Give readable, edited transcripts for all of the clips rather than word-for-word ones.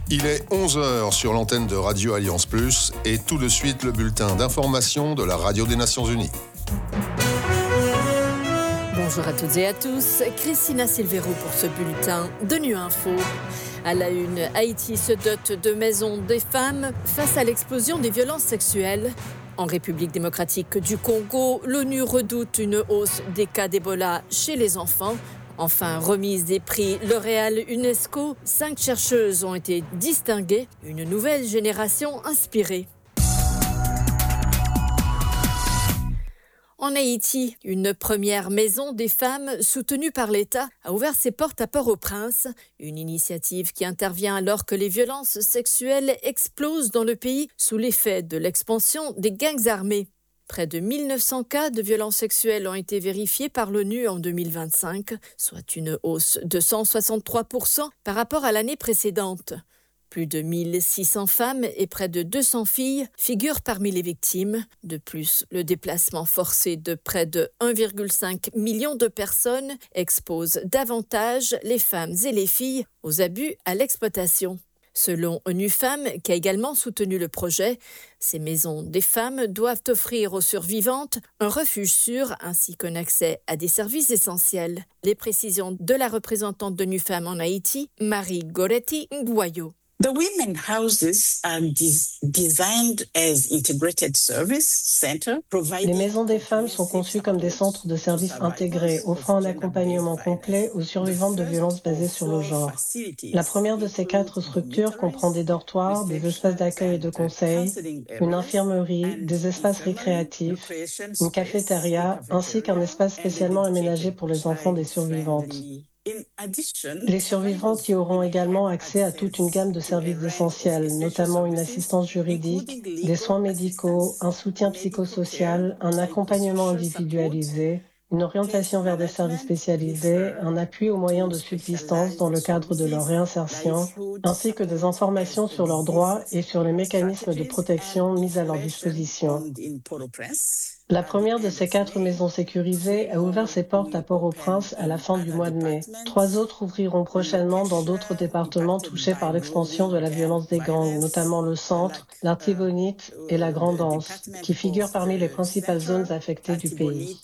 Il est 11 heures sur l'antenne de Radio Alliance Plus et tout de suite le bulletin d'information de la Radio des Nations Unies. Bonjour à toutes et à tous, Christina Silvero pour ce bulletin de Nu Info. À la une, Haïti se dote de maisons des femmes face à l'explosion des violences sexuelles. En République démocratique du Congo, l'ONU redoute une hausse des cas d'Ebola chez les enfants. Enfin, remise des prix L'Oréal UNESCO, 5 chercheuses ont été distinguées, une nouvelle génération inspirée. En Haïti, une première maison des femmes soutenue par l'État a ouvert ses portes à Port-au-Prince, une initiative qui intervient alors que les violences sexuelles explosent dans le pays sous l'effet de l'expansion des gangs armés. Près de 1900 cas de violences sexuelles ont été vérifiés par l'ONU en 2025, soit une hausse de 163% par rapport à l'année précédente. Plus de 1600 femmes et près de 200 filles figurent parmi les victimes. De plus, le déplacement forcé de près de 1,5 million de personnes expose davantage les femmes et les filles aux abus à l'exploitation. Selon ONU Femmes, qui a également soutenu le projet, ces maisons des femmes doivent offrir aux survivantes un refuge sûr ainsi qu'un accès à des services essentiels. Les précisions de la représentante d'ONU Femmes en Haïti, Marie Goretti Nguayo. The women houses are designed as integrated service center. Les maisons des femmes sont conçues comme des centres de services intégrés, offrant un accompagnement complet aux survivantes de violences basées sur le genre. La première de ces 4 structures comprend des dortoirs, des espaces d'accueil et de conseil, une infirmerie, des espaces récréatifs, une cafétéria, ainsi qu'un espace spécialement aménagé pour les enfants des survivantes. Les survivantes y auront également accès à toute une gamme de services essentiels, notamment une assistance juridique, des soins médicaux, un soutien psychosocial, un accompagnement individualisé, une orientation vers des services spécialisés, un appui aux moyens de subsistance dans le cadre de leur réinsertion, ainsi que des informations sur leurs droits et sur les mécanismes de protection mis à leur disposition. La première de ces 4 maisons sécurisées a ouvert ses portes à Port-au-Prince à la fin du mois de mai. 3 autres ouvriront prochainement dans d'autres départements touchés par l'expansion de la violence des gangs, notamment le Centre, l'Artibonite et la Grande-Anse, qui figurent parmi les principales zones affectées du pays.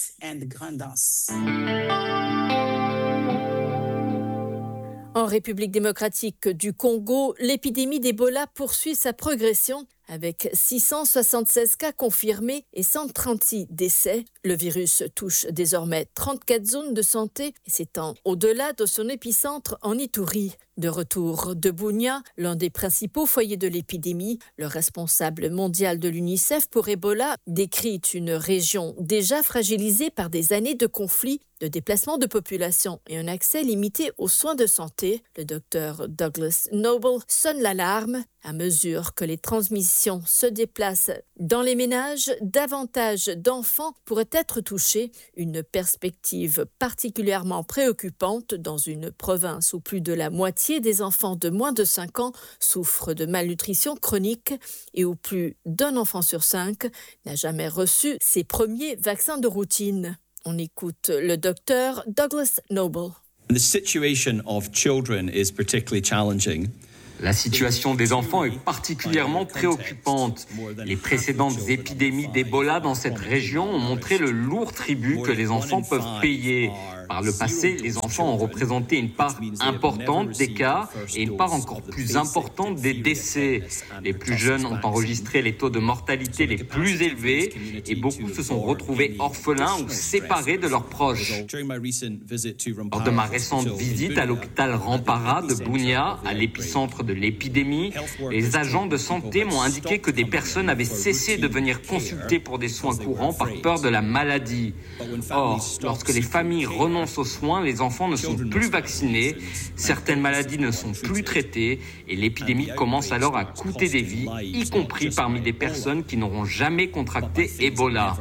En République démocratique du Congo, l'épidémie d'Ebola poursuit sa progression avec 676 cas confirmés et 136 décès. Le virus touche désormais 34 zones de santé et s'étend au-delà de son épicentre en Ituri. De retour de Bunia, l'un des principaux foyers de l'épidémie, le responsable mondial de l'UNICEF pour Ebola décrit une région déjà fragilisée par des années de conflits, de déplacement de population et un accès limité aux soins de santé. Le docteur Douglas Noble sonne l'alarme. À mesure que les transmissions se déplacent dans les ménages, davantage d'enfants pourraient être touchés. Une perspective particulièrement préoccupante dans une province où plus de la moitié des enfants de moins de 5 ans souffrent de malnutrition chronique et où plus d'un enfant sur 5 n'a jamais reçu ses premiers vaccins de routine. On écoute le docteur Douglas Noble. The situation of children is particularly challenging. La situation des enfants est particulièrement préoccupante. Les précédentes épidémies d'Ebola dans cette région ont montré le lourd tribut que les enfants peuvent payer. Par le passé, les enfants ont représenté une part importante des cas et une part encore plus importante des décès. Les plus jeunes ont enregistré les taux de mortalité les plus élevés et beaucoup se sont retrouvés orphelins ou séparés de leurs proches. Lors de ma récente visite à l'hôpital Rampara de Bunia, à l'épicentre de l'épidémie, les agents de santé m'ont indiqué que des personnes avaient cessé de venir consulter pour des soins courants par peur de la maladie. Or, lorsque les familles renoncent aux soins, les enfants ne sont plus vaccinés, certaines maladies ne sont plus traitées et l'épidémie commence alors à coûter des vies, y compris parmi des personnes qui n'auront jamais contracté Ebola.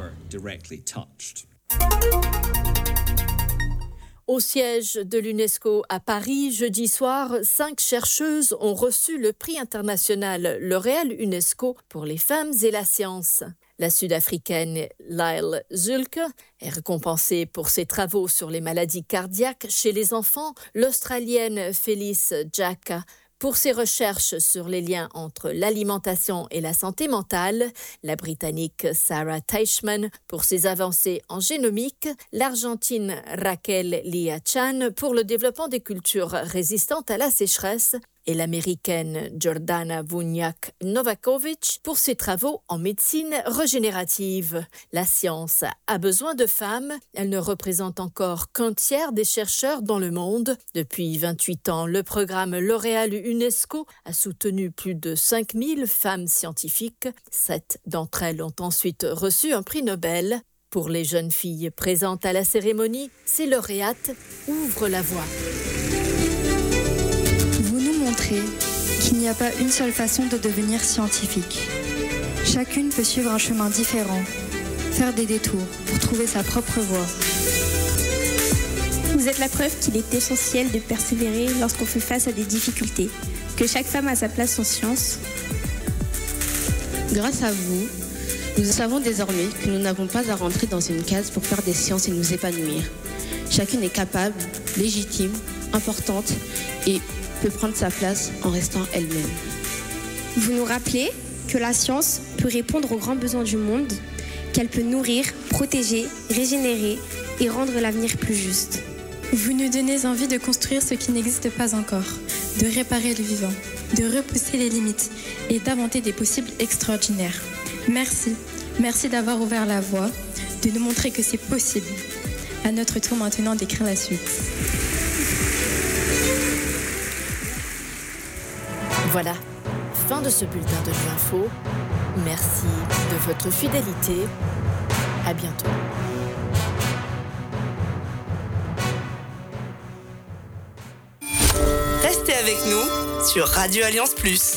Au siège de l'UNESCO à Paris, jeudi soir, 5 chercheuses ont reçu le prix international L'Oréal UNESCO pour les femmes et la science. La Sud-Africaine Lyle Zulke est récompensée pour ses travaux sur les maladies cardiaques chez les enfants. L'Australienne Phyllis Jack Pour ses recherches sur les liens entre l'alimentation et la santé mentale, la Britannique Sarah Teichmann pour ses avancées en génomique, l'Argentine Raquel Liachan pour le développement des cultures résistantes à la sécheresse et l'Américaine Jordana Vunjak-Novakovic pour ses travaux en médecine régénérative. La science a besoin de femmes. Elle ne représente encore qu'un tiers des chercheurs dans le monde. Depuis 28 ans, le programme L'Oréal UNESCO a soutenu plus de 5000 femmes scientifiques. 7 d'entre elles ont ensuite reçu un prix Nobel. Pour les jeunes filles présentes à la cérémonie, ces lauréates ouvrent la voie. Qu'il n'y a pas une seule façon de devenir scientifique. Chacune peut suivre un chemin différent, faire des détours pour trouver sa propre voie. Vous êtes la preuve qu'il est essentiel de persévérer lorsqu'on fait face à des difficultés, que chaque femme a sa place en science. Grâce à vous, nous savons désormais que nous n'avons pas à rentrer dans une case pour faire des sciences et nous épanouir. Chacune est capable, légitime, importante et peut prendre sa place en restant elle-même. Vous nous rappelez que la science peut répondre aux grands besoins du monde, qu'elle peut nourrir, protéger, régénérer et rendre l'avenir plus juste. Vous nous donnez envie de construire ce qui n'existe pas encore, de réparer le vivant, de repousser les limites et d'inventer des possibles extraordinaires. Merci. Merci d'avoir ouvert la voie, de nous montrer que c'est possible. À notre tour maintenant d'écrire la suite. Voilà, fin de ce bulletin de l'Info. Merci de votre fidélité. À bientôt. Restez avec nous sur Radio Alliance Plus.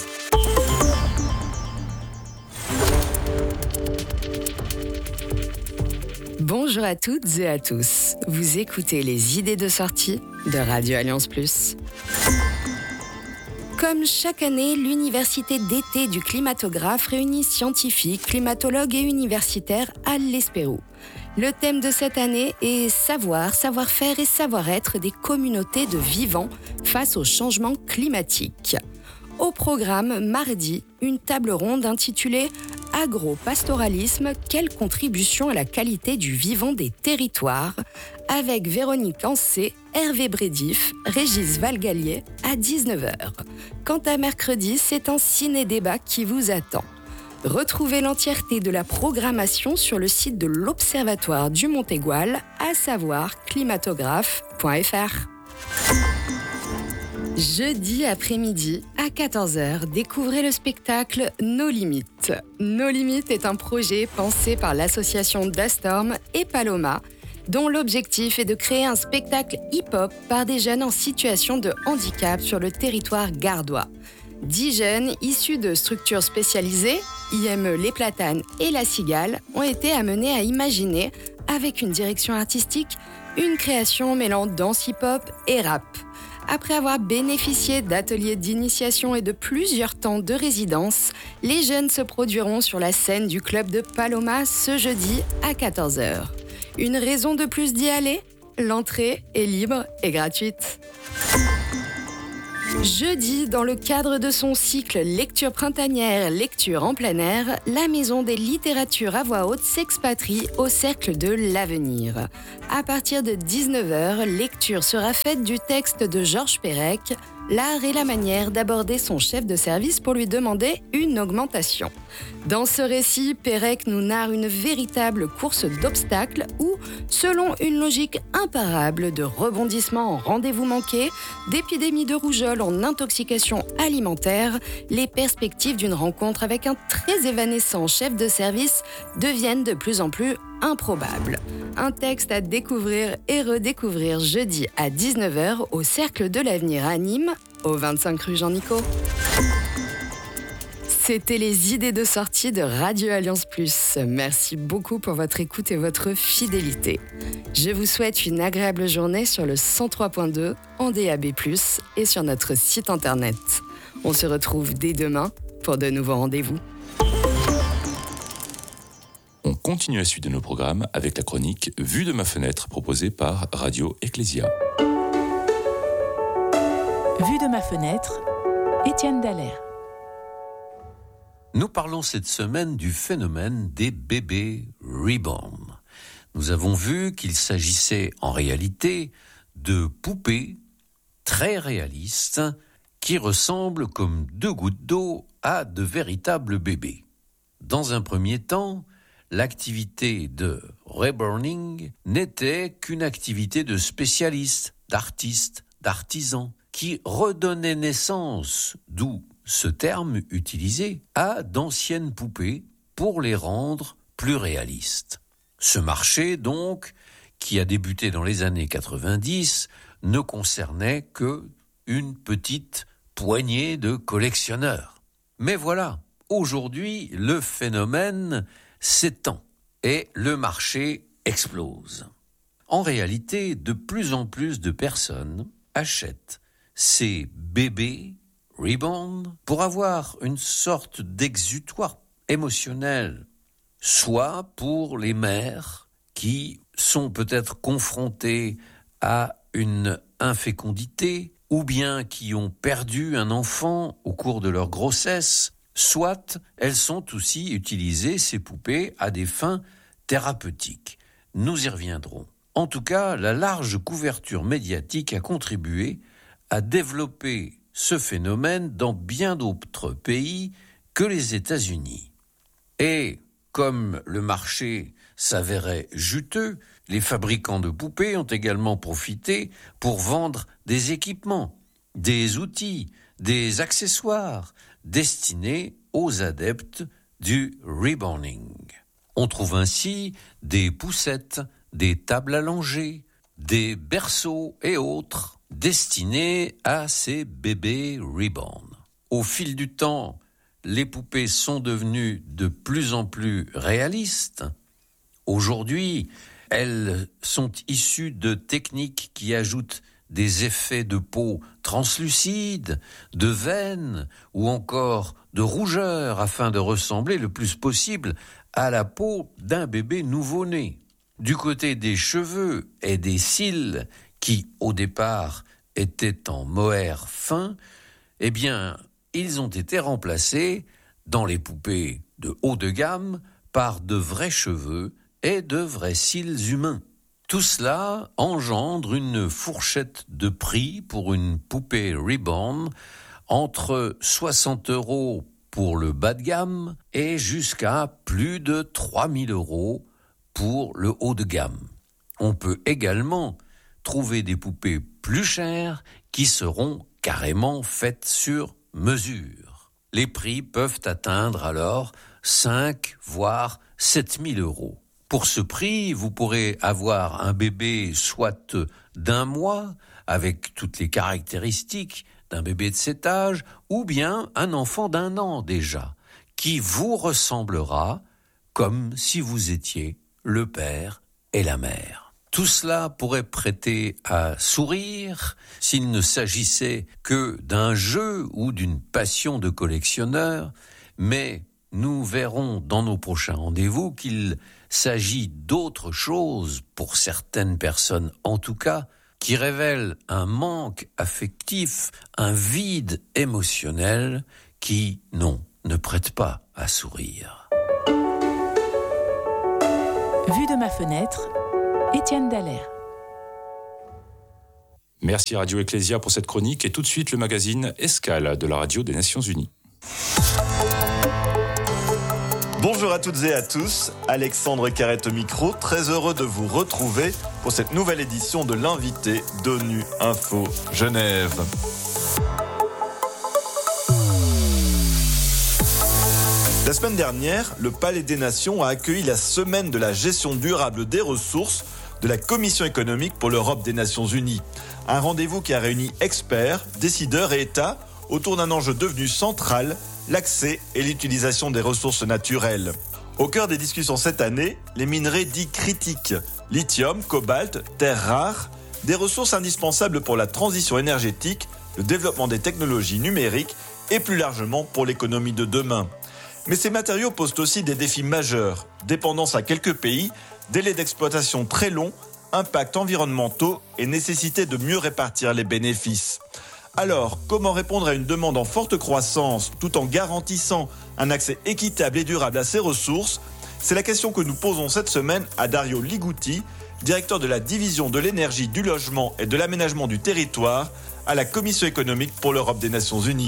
Bonjour à toutes et à tous. Vous écoutez les idées de sortie de Radio Alliance Plus. Comme chaque année, l'université d'été du climatographe réunit scientifiques, climatologues et universitaires à l'Espérou. Le thème de cette année est savoir, savoir-faire et savoir-être des communautés de vivants face au changement climatique. Au programme, mardi, une table ronde intitulée « Agro-pastoralisme, quelle contribution à la qualité du vivant des territoires ?» avec Véronique Ancé, Hervé Brédif, Régis Valgalier à 19h. Quant à mercredi, c'est un ciné-débat qui vous attend. Retrouvez l'entièreté de la programmation sur le site de l'Observatoire du Montégoal, à savoir climatographe.fr. Jeudi après-midi, à 14h, découvrez le spectacle Nos Limites. Nos Limites est un projet pensé par l'association Dastorm et Paloma, dont l'objectif est de créer un spectacle hip-hop par des jeunes en situation de handicap sur le territoire gardois. 10 jeunes issus de structures spécialisées, IME Les Platanes et La Cigale, ont été amenés à imaginer, avec une direction artistique, une création mêlant danse hip-hop et rap. Après avoir bénéficié d'ateliers d'initiation et de plusieurs temps de résidence, les jeunes se produiront sur la scène du club de Paloma ce jeudi à 14h. Une raison de plus d'y aller ? L'entrée est libre et gratuite. Jeudi, dans le cadre de son cycle Lecture printanière, lecture en plein air, la Maison des littératures à voix haute s'expatrie au Cercle de l'Avenir. À partir de 19h, lecture sera faite du texte de Georges Perec, L'art et la manière d'aborder son chef de service pour lui demander une augmentation. Dans ce récit, Perec nous narre une véritable course d'obstacles où, selon une logique imparable de rebondissement en rendez-vous manqué, d'épidémie de rougeole en intoxication alimentaire, les perspectives d'une rencontre avec un très évanescent chef de service deviennent de plus en plus improbables. Un texte à découvrir et redécouvrir jeudi à 19h au Cercle de l'Avenir à Nîmes, au 25 rue Jean-Nicot. C'était les idées de sortie de Radio Alliance Plus. Merci beaucoup pour votre écoute et votre fidélité. Je vous souhaite une agréable journée sur le 103.2 en DAB+, et sur notre site internet. On se retrouve dès demain pour de nouveaux rendez-vous. On continue la suite de nos programmes avec la chronique Vue de ma fenêtre proposée par Radio Ecclesia. Vue de ma fenêtre, Étienne Dallaire. Nous parlons cette semaine du phénomène des bébés reborn. Nous avons vu qu'il s'agissait en réalité de poupées très réalistes qui ressemblent comme 2 gouttes d'eau à de véritables bébés. Dans un premier temps, l'activité de reborning n'était qu'une activité de spécialistes, d'artistes, d'artisans qui redonnaient naissance, d'où ce terme utilisé, à d'anciennes poupées pour les rendre plus réalistes. Ce marché, donc, qui a débuté dans les années 90, ne concernait que une petite poignée de collectionneurs. Mais voilà, aujourd'hui, le phénomène s'étend et le marché explose. En réalité, de plus en plus de personnes achètent ces bébés reborn pour avoir une sorte d'exutoire émotionnel, soit pour les mères qui sont peut-être confrontées à une infécondité ou bien qui ont perdu un enfant au cours de leur grossesse, soit elles sont aussi utilisées, ces poupées, à des fins thérapeutiques. Nous y reviendrons. En tout cas, la large couverture médiatique a contribué à développer ce phénomène dans bien d'autres pays que les États-Unis. Et comme le marché s'avérait juteux, les fabricants de poupées ont également profité pour vendre des équipements, des outils, des accessoires destinés aux adeptes du reborning. On trouve ainsi des poussettes, des tables allongées, des berceaux et autres destinés à ces bébés reborn. Au fil du temps, les poupées sont devenues de plus en plus réalistes. Aujourd'hui, elles sont issues de techniques qui ajoutent des effets de peau translucides, de veines ou encore de rougeur afin de ressembler le plus possible à la peau d'un bébé nouveau-né. Du côté des cheveux et des cils, qui au départ étaient en mohair fin, eh bien, ils ont été remplacés dans les poupées de haut de gamme par de vrais cheveux et de vrais cils humains. Tout cela engendre une fourchette de prix pour une poupée reborn entre 60 € pour le bas de gamme et jusqu'à plus de 3 000 € pour le haut de gamme. On peut également trouver des poupées plus chères qui seront carrément faites sur mesure. Les prix peuvent atteindre alors 5 voire 7 000 €. Pour ce prix, vous pourrez avoir un bébé soit d'1 mois, avec toutes les caractéristiques d'un bébé de cet âge, ou bien un enfant d'1 an déjà, qui vous ressemblera comme si vous étiez le père et la mère. Tout cela pourrait prêter à sourire s'il ne s'agissait que d'un jeu ou d'une passion de collectionneur, mais nous verrons dans nos prochains rendez-vous qu'il s'agit d'autre chose, pour certaines personnes en tout cas, qui révèle un manque affectif, un vide émotionnel qui, non, ne prête pas à sourire. Vue de ma fenêtre, Étienne Dallaire. Merci Radio Ecclésia pour cette chronique et tout de suite le magazine Escale de la Radio des Nations Unies. Bonjour à toutes et à tous, Alexandre Carrette au micro, très heureux de vous retrouver pour cette nouvelle édition de l'invité d'ONU Info Genève. La semaine dernière, le Palais des Nations a accueilli la semaine de la gestion durable des ressources de la Commission économique pour l'Europe des Nations Unies. Un rendez-vous qui a réuni experts, décideurs et États autour d'un enjeu devenu central, l'accès et l'utilisation des ressources naturelles. Au cœur des discussions cette année, les minerais dits critiques, lithium, cobalt, terres rares, des ressources indispensables pour la transition énergétique, le développement des technologies numériques et plus largement pour l'économie de demain. Mais ces matériaux posent aussi des défis majeurs, dépendance à quelques pays, délais d'exploitation très longs, impacts environnementaux et nécessité de mieux répartir les bénéfices. Alors, comment répondre à une demande en forte croissance tout en garantissant un accès équitable et durable à ces ressources ? C'est la question que nous posons cette semaine à Dario Ligutti, directeur de la division de l'énergie, du logement et de l'aménagement du territoire à la Commission économique pour l'Europe des Nations Unies.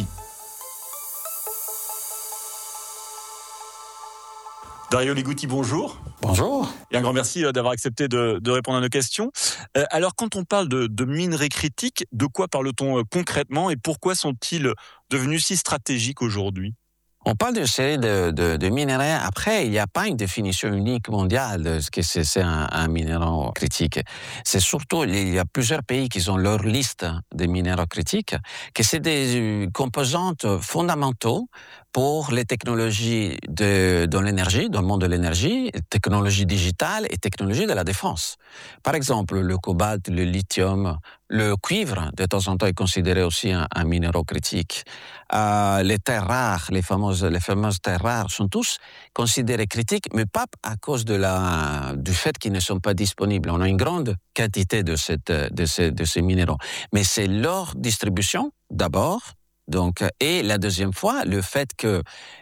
Dario Ligutti, bonjour. Bonjour. Et un grand merci d'avoir accepté de répondre à nos questions. Alors, quand on parle de minerais critiques, de quoi parle-t-on concrètement et pourquoi sont-ils devenus si stratégiques aujourd'hui ? On parle d'une série de minéraux. Après, il n'y a pas une définition unique mondiale de ce que c'est un minéral critique. C'est surtout, il y a plusieurs pays qui ont leur liste de minéraux critiques, que c'est des composantes fondamentaux pour les technologies dans l'énergie, dans le monde de l'énergie, technologies digitales et technologies de la défense. Par exemple, le cobalt, le lithium, le cuivre, de temps en temps, est considéré aussi un minéral critique. Les terres rares, les fameuses terres rares, sont tous considérés critiques, mais pas à cause du fait qu'ils ne sont pas disponibles. On a une grande quantité de ces minéraux, mais c'est leur distribution d'abord. Donc, et la deuxième fois, le fait que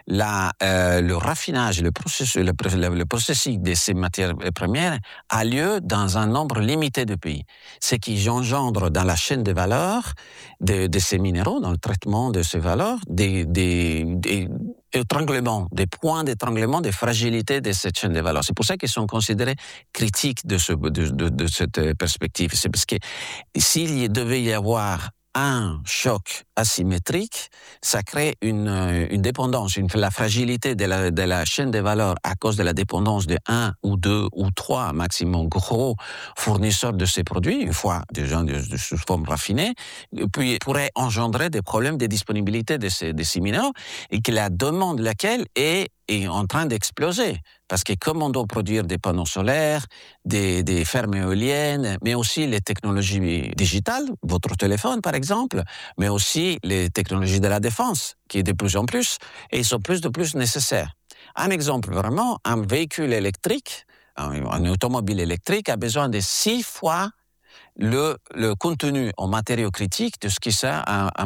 le raffinage, le processus de ces matières premières a lieu dans un nombre limité de pays. Ce qui engendre dans la chaîne de valeur de ces minéraux, dans le traitement de ces valeurs, des étranglements, des points d'étranglement, des fragilités de cette chaîne de valeur. C'est pour ça qu'ils sont considérés critiques de cette perspective. C'est parce que s'il devait y avoir un choc asymétrique, ça crée une dépendance, la fragilité de la chaîne de valeur à cause de la dépendance de 1 ou 2 ou 3 maximum gros fournisseurs de ces produits, une fois déjà sous forme raffinée, puis pourrait engendrer des problèmes de disponibilité de ces minéraux et que la demande laquelle est en train d'exploser. Parce que comme on doit produire des panneaux solaires, des fermes éoliennes, mais aussi les technologies digitales, votre téléphone par exemple, mais aussi les technologies de la défense, qui est de plus en plus, et ils sont plus de plus nécessaires. Un exemple vraiment, un véhicule électrique, un automobile électrique a besoin de 6 fois le contenu en matériaux critiques de ce qui c'est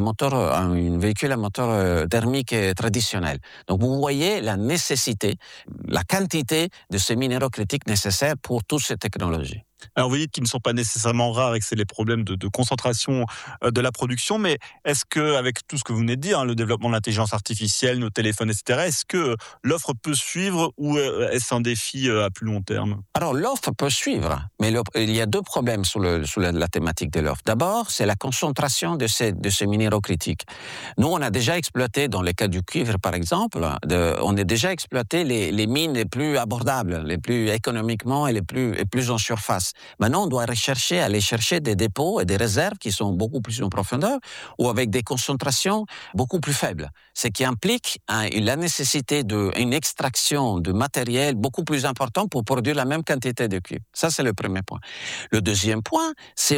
un véhicule à moteur thermique traditionnel. Donc vous voyez la nécessité, la quantité de ces minéraux critiques nécessaires pour toutes ces technologies. Alors vous dites qu'ils ne sont pas nécessairement rares et que c'est les problèmes de concentration de la production, mais est-ce qu'avec tout ce que vous venez de dire, le développement de l'intelligence artificielle, nos téléphones, etc., est-ce que l'offre peut suivre ou est-ce un défi à plus long terme ? Alors l'offre peut suivre, mais il y a 2 problèmes sur la thématique de l'offre. D'abord, c'est la concentration de ces minéraux critiques. Nous, on a déjà exploité, dans le cas du cuivre par exemple, on a déjà exploité les mines les plus abordables, les plus économiquement et les plus en surface. Maintenant, on doit aller chercher des dépôts et des réserves qui sont beaucoup plus en profondeur ou avec des concentrations beaucoup plus faibles. Ce qui implique la nécessité d'une extraction de matériel beaucoup plus important pour produire la même quantité de cuivre. Ça, c'est le premier point. Le deuxième point,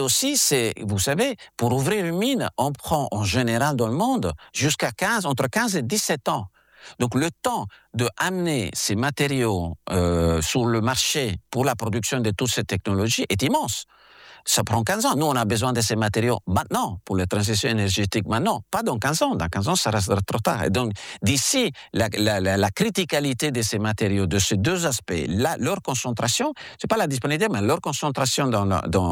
vous savez, pour ouvrir une mine, on prend en général dans le monde entre 15 et 17 ans. Donc le temps de amener ces matériaux sur le marché pour la production de toutes ces technologies est immense. Ça prend 15 ans. Nous, on a besoin de ces matériaux maintenant, pour la transition énergétique maintenant, pas dans 15 ans. Dans 15 ans, ça restera trop tard. Et donc, d'ici, la criticalité de ces matériaux, de ces 2 aspects, leur concentration, c'est pas la disponibilité, mais leur concentration dans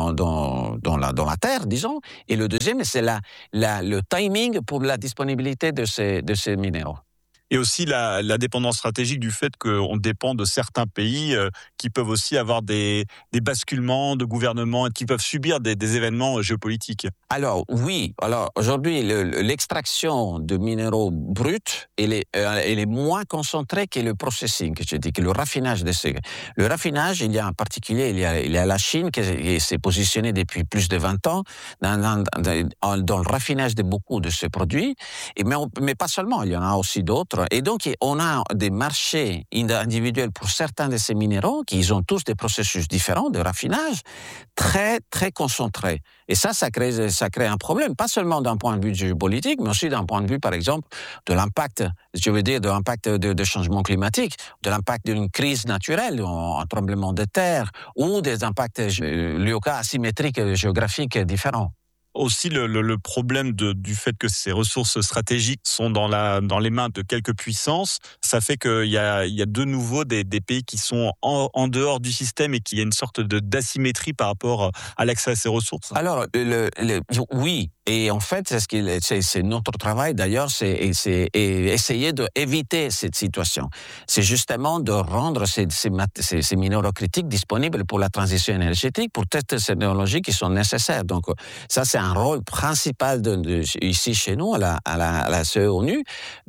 la terre, disons. Et le deuxième, c'est le timing pour la disponibilité de ces minéraux. Et aussi la dépendance stratégique du fait qu'on dépend de certains pays qui peuvent aussi avoir des basculements de gouvernement et qui peuvent subir des événements géopolitiques. Alors oui, aujourd'hui l'extraction de minéraux bruts elle est moins concentrée que le processing, que je dis, que le raffinage de ces. Le raffinage, il y a en particulier, il y a la Chine qui s'est positionnée depuis plus de 20 ans dans le raffinage de beaucoup de ces produits, mais pas seulement, il y en a aussi d'autres. Et donc, on a des marchés individuels pour certains de ces minéraux qui ont tous des processus différents de raffinage très, très concentrés. Et ça crée un problème, pas seulement d'un point de vue géopolitique, mais aussi d'un point de vue, par exemple, de l'impact, de l'impact de changement climatique, de l'impact d'une crise naturelle, un tremblement de terre, ou des impacts liés asymétriques géographiques différents. aussi le problème du fait que ces ressources stratégiques sont dans les mains de quelques puissances. Ça fait qu'il y a de nouveau des pays qui sont en dehors du système et qu'il y a une sorte d'asymétrie par rapport à l'accès à ces ressources. Alors, oui. Et en fait, c'est notre travail d'ailleurs, c'est essayer d'éviter cette situation. C'est justement de rendre ces minéraux critiques disponibles pour la transition énergétique, pour toutes ces technologies qui sont nécessaires. Donc, ça, c'est un rôle principal ici chez nous, à la CEONU,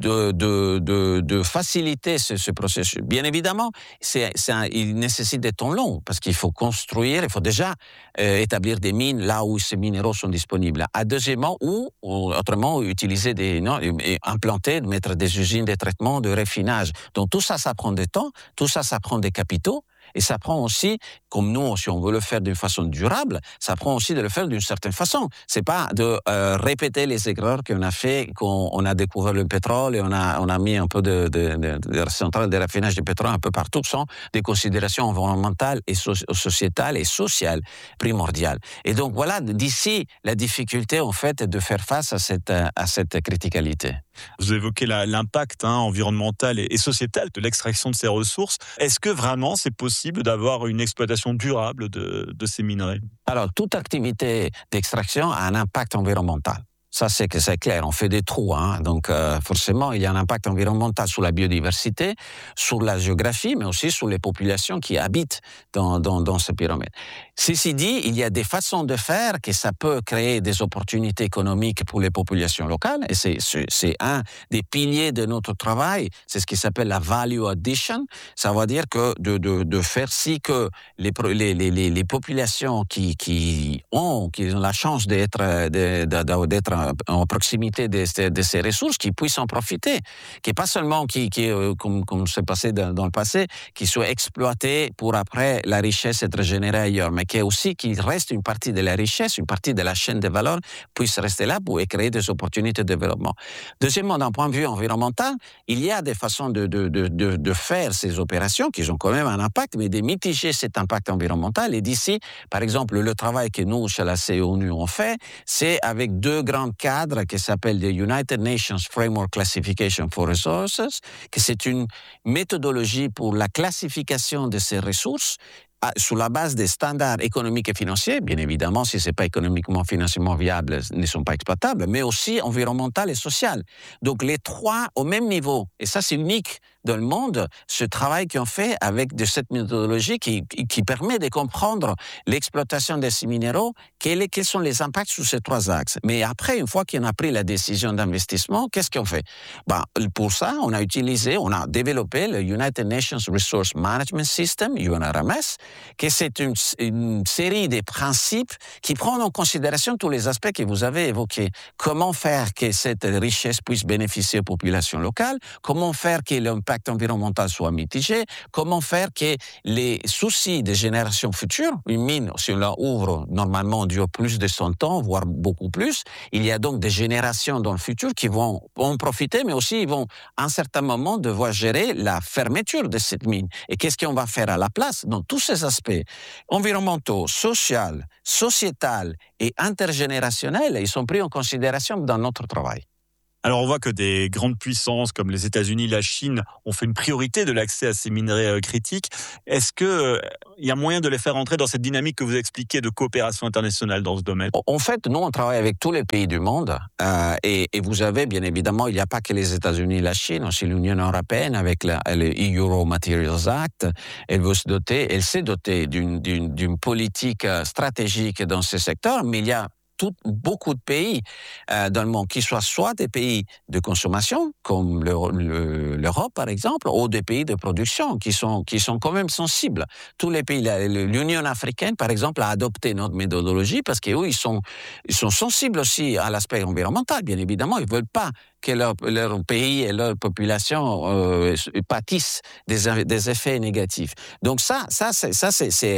de faciliter ce processus. Bien évidemment, il nécessite des temps longs, parce qu'il faut construire, il faut déjà établir des mines là où ces minéraux sont disponibles. Deuxièmement, ou autrement, utiliser implanter, mettre des usines de traitement, de raffinage. Donc tout ça, ça prend du temps, tout ça, ça prend des capitaux. Et ça prend aussi, comme nous, si on veut le faire d'une façon durable, ça prend aussi de le faire d'une certaine façon. C'est pas de répéter les erreurs qu'on a fait, qu'on a découvert le pétrole et on a mis un peu de centrales de raffinage de pétrole un peu partout, sans des considérations environnementales et sociétales et sociales primordiales. Et donc voilà, d'ici la difficulté en fait de faire face à cette criticalité. Vous évoquez l'impact environnemental et sociétal de l'extraction de ces ressources. Est-ce que vraiment c'est possible d'avoir une exploitation durable de ces minerais? Alors, toute activité d'extraction a un impact environnemental. Ça, c'est clair. On fait des trous, donc forcément, il y a un impact environnemental sur la biodiversité, sur la géographie, mais aussi sur les populations qui habitent dans ce périmètre. Ceci dit, il y a des façons de faire que ça peut créer des opportunités économiques pour les populations locales, et c'est un des piliers de notre travail. C'est ce qui s'appelle la value addition. Ça veut dire que de faire si que les populations qui ont la chance d'être en proximité de ces ressources, qui puissent en profiter, qui pas seulement comme c'est passé dans le passé, qui soient exploités pour après la richesse être générée ailleurs, mais qu'il reste une partie de la richesse, une partie de la chaîne de valeur puisse rester là pour créer des opportunités de développement. Deuxièmement, d'un point de vue environnemental, il y a des façons de faire ces opérations qui ont quand même un impact, mais de mitiger cet impact environnemental. Et d'ici, par exemple, le travail que nous, chez la CONU, on fait, c'est avec deux grands cadres qui s'appellent le United Nations Framework Classification for Resources, que c'est une méthodologie pour la classification de ces ressources sur la base des standards économiques et financiers, bien évidemment, si ce n'est pas économiquement, financièrement viable, ne sont pas exploitables, mais aussi environnemental et social. Donc les trois au même niveau. Et ça, c'est unique dans le monde, ce travail qu'on fait avec de cette méthodologie qui permet de comprendre l'exploitation de ces minéraux, quels sont les impacts sur ces trois axes. Mais après, une fois qu'on a pris la décision d'investissement, qu'est-ce qu'on fait? Pour ça, on a développé le United Nations Resource Management System, UNRMS, que c'est une série de principes qui prennent en considération tous les aspects que vous avez évoqués. Comment faire que cette richesse puisse bénéficier aux populations locales? Comment faire que l'impact environnemental soit mitigé? Comment faire que les soucis des générations futures, une mine, si on la ouvre, normalement dure plus de 100 ans, voire beaucoup plus, il y a donc des générations dans le futur qui vont en profiter, mais aussi ils vont à un certain moment devoir gérer la fermeture de cette mine. Et qu'est-ce qu'on va faire à la place? Donc tous ces aspects environnementaux, sociaux, sociétals et intergénérationnels, ils sont pris en considération dans notre travail. Alors on voit que des grandes puissances comme les États-Unis, la Chine ont fait une priorité de l'accès à ces minerais critiques. Est-ce qu'il y a moyen de les faire entrer dans cette dynamique que vous expliquez de coopération internationale dans ce domaine? En fait, nous, on travaille avec tous les pays du monde. Et vous avez, bien évidemment, il n'y a pas que les États-Unis et la Chine, aussi l'Union européenne avec le Euro Materials Act. Elle s'est dotée d'une politique stratégique dans ce secteur, mais il y a beaucoup de pays dans le monde, qui soient soit des pays de consommation, comme l'Europe par exemple, ou des pays de production, qui sont quand même sensibles. Tous les pays, l'Union africaine par exemple, a adopté notre méthodologie parce qu'eux, ils sont sensibles aussi à l'aspect environnemental, bien évidemment. Ils ne veulent pas que leur pays et leur population pâtissent des effets négatifs. Donc c'est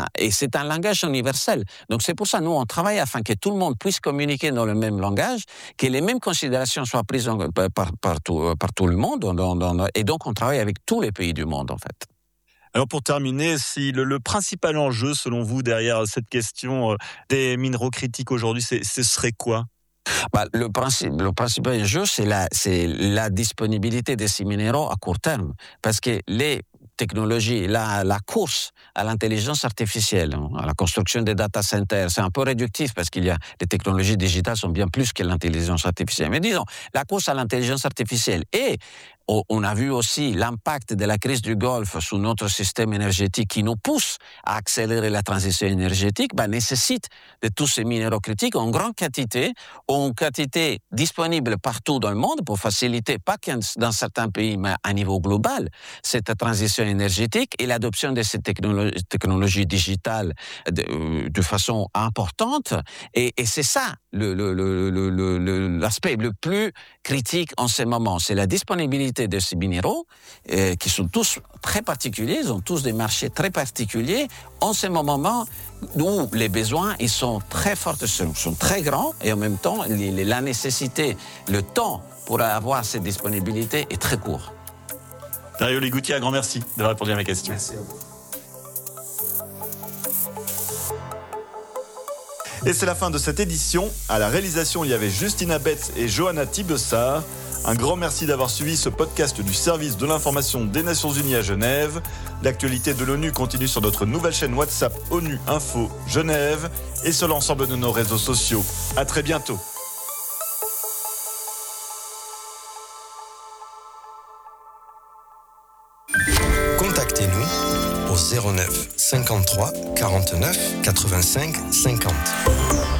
un langage universel. Donc c'est pour ça nous on travaille afin que tout le monde puisse communiquer dans le même langage, que les mêmes considérations soient prises par tout le monde, et donc on travaille avec tous les pays du monde en fait. Alors pour terminer, si le principal enjeu selon vous derrière cette question des minéraux critiques aujourd'hui, ce serait quoi ? Le principal enjeu, c'est la disponibilité de ces minéraux à court terme. Parce que les technologies, la course à l'intelligence artificielle, à la construction des data centers, c'est un peu réductif parce les technologies digitales sont bien plus que l'intelligence artificielle. Mais disons, la course à l'intelligence artificielle et on a vu aussi l'impact de la crise du Golfe sur notre système énergétique qui nous pousse à accélérer la transition énergétique, nécessite de tous ces minéraux critiques en grande quantité disponible partout dans le monde pour faciliter, pas que dans certains pays, mais à niveau global, cette transition énergétique et l'adoption de ces technologies digitales de façon importante. Et c'est ça l'aspect le plus critique en ce moment, c'est la disponibilité de ces minéraux qui sont tous très particuliers, ils ont tous des marchés très particuliers en ce moment où les besoins ils sont très forts, sont très grands et en même temps la nécessité, le temps pour avoir cette disponibilité est très court. Dario Ligoutti, un grand merci d'avoir répondu à mes questions. Merci à vous. Et c'est la fin de cette édition. À la réalisation, il y avait Justina Betz et Johanna Thibessard. Un grand merci d'avoir suivi ce podcast du service de l'information des Nations Unies à Genève. L'actualité de l'ONU continue sur notre nouvelle chaîne WhatsApp ONU Info Genève et sur l'ensemble de nos réseaux sociaux. À très bientôt. Contactez-nous au 09 53 49 85 50.